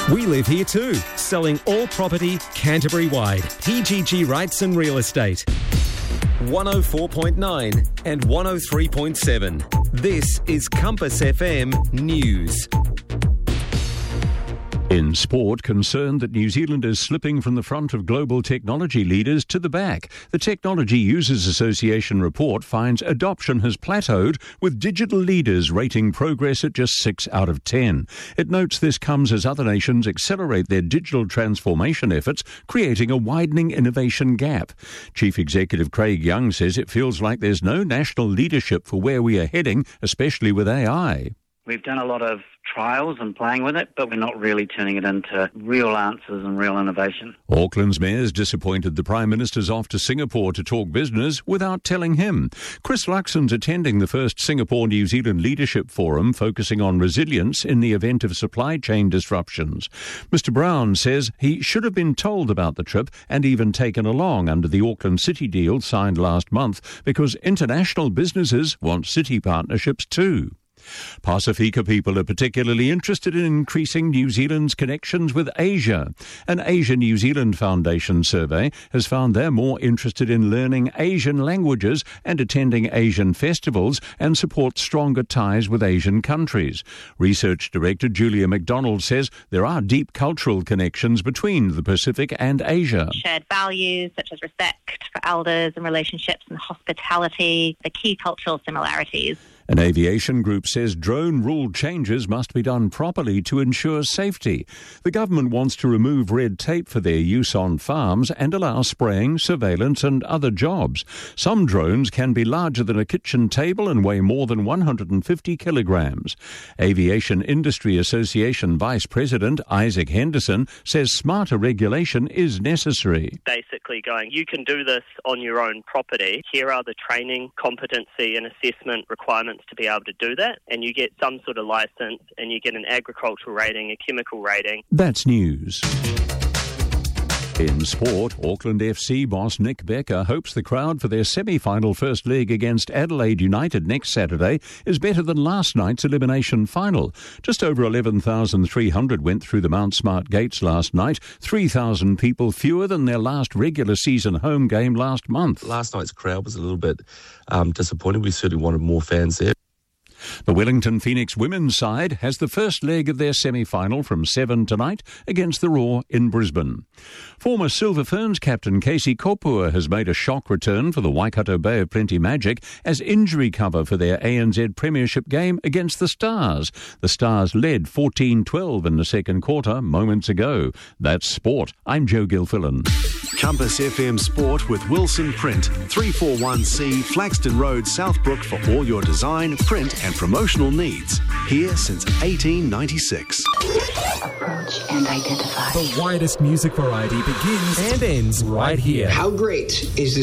We live here too, selling all property Canterbury-wide. PGG Rights and Real Estate. 104.9 and 103.7. This is Compass FM News. In sport, concern that New Zealand is slipping from the front of global technology leaders to the back. The Technology Users Association report finds adoption has plateaued, with digital leaders rating progress at just 6 out of 10. It notes this comes as other nations accelerate their digital transformation efforts, creating a widening innovation gap. Chief Executive Craig Young says it feels like there's no national leadership for where we are heading, especially with AI. We've done a lot of trials and playing with it, but we're not really turning it into real answers and real innovation. Auckland's mayor's disappointed the Prime Minister's off to Singapore to talk business without telling him. Chris Luxon's attending the first Singapore-New Zealand Leadership Forum, focusing on resilience in the event of supply chain disruptions. Mr Brown says he should have been told about the trip and even taken along under the Auckland City deal signed last month, because international businesses want city partnerships too. Pasifika people are particularly interested in increasing New Zealand's connections with Asia. An Asia-New Zealand Foundation survey has found they're more interested in learning Asian languages and attending Asian festivals, and support stronger ties with Asian countries. Research Director Julia McDonald says there are deep cultural connections between the Pacific and Asia. Shared values such as respect for elders and relationships and hospitality, the key cultural similarities. An aviation group says drone rule changes must be done properly to ensure safety. The government wants to remove red tape for their use on farms and allow spraying, surveillance and other jobs. Some drones can be larger than a kitchen table and weigh more than 150 kilograms. Aviation Industry Association Vice President Isaac Henderson says smarter regulation is necessary. Basically going, you can do this on your own property. Here are the training, competency and assessment requirements to be able to do that, and you get some sort of license and you get an agricultural rating, a chemical rating. That's news. In sport, Auckland FC boss Nick Becker hopes the crowd for their semi-final first leg against Adelaide United next Saturday is better than last night's elimination final. Just over 11,300 went through the Mount Smart gates last night, 3,000 people fewer than their last regular season home game last month. Last night's crowd was a little bit disappointing. We certainly wanted more fans there. The Wellington Phoenix women's side has the first leg of their semi-final from 7 tonight against the Roar in Brisbane. Former Silver Ferns captain Casey Kopua has made a shock return for the Waikato Bay of Plenty Magic as injury cover for their ANZ Premiership game against the Stars. The Stars led 14-12 in the second quarter moments ago. That's sport. I'm Joe Gilfillan. Compass FM Sport with Wilson Print, 341C Flaxton Road, Southbrook, for all your design, print and promotional needs. Here since 1896. Approach and identify. The widest music variety begins and ends right here. How great is this